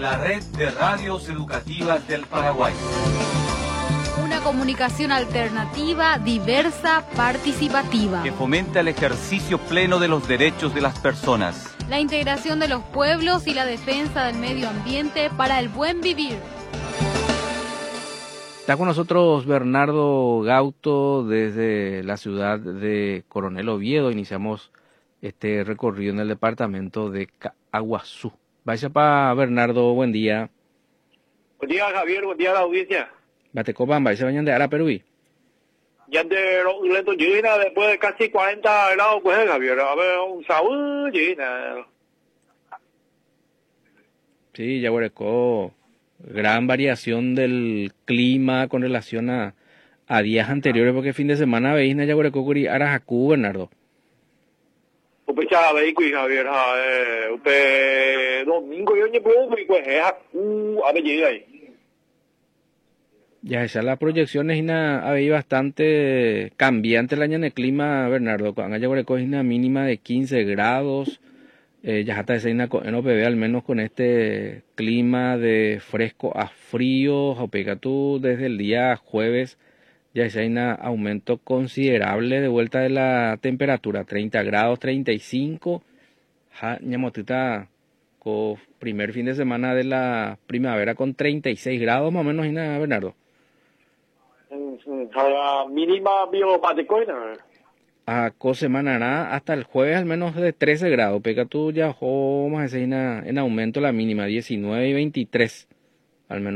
la red de radios educativas del Paraguay. Una comunicación alternativa, diversa, participativa. Que fomenta el ejercicio pleno de los derechos de las personas. La integración de los pueblos y la defensa del medio ambiente para el buen vivir. Está con nosotros Bernardo Gauto desde la ciudad de Coronel Oviedo. Iniciamos este recorrido en el departamento de Caaguazú. Vaya para Bernardo, buen día. Buen día, Javier, buen día a la audiencia. Batecopan, vaya bañan de Ara, Perú. Ya de los lentos llena después de casi 40 grados, pues, Javier. A ver, un sabor llena. Sí, ya hueco. Gran variación del clima con relación a días anteriores, porque fin de semana veis na ya hueco curi Arajacú, Bernardo. Usted ya veis, Javier, usted domingo yo no puedo, pues, es a ver, llega ahí. Ya esa las proyecciones había bastante cambiante el año en el clima, Bernardo. Cuando ya hueco es una mínima de 15 grados. Ya hasta ese en OPB, al menos con este clima de fresco a frío, tú desde el día jueves ya hay un aumento considerable de vuelta de la temperatura, 30 grados, 35, ya ñamotita con primer fin de semana de la primavera con 36 grados más o menos, Bernardo. La mínima biopatecoina. A semana hasta el jueves al menos de 13 grados. Pega tú ya vamos a decir en aumento la mínima 19 y 23 al menos.